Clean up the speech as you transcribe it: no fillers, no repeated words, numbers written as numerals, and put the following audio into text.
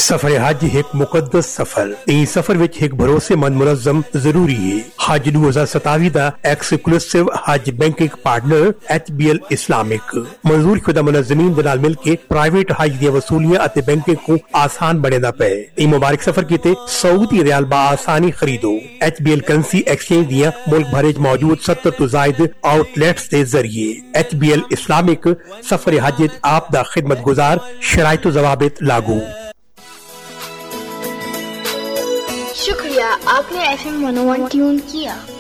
सफर हज एक मुकद्दस सफर इस सफर विच एक भरोसेमंद मुनज़्ज़म जरूरी है। हज 2027 दा एक्सक्लूसिव हज बैंकिंग पार्टनर HBL इस्लामिक मंजूर शुदा मुनज़्ज़मीन दे नाल मिल के प्राइवेट हज दी वसूलियां अते बैंकिंग को आसान बनेदा पे। ई मुबारक सफर कीते सऊदी रियाल बा आसानी खरीदो। HBL करेंसी एक्सचेंज दियां मुल्क भर च मौजूद 70 तो जायद आउटलेट्स के जरिए HBL इस्लामिक सफर हज आप दा खिदमत गुजार शराइत जवाबित लागू। शुक्रिया, आपने FM 101 ट्यून किया।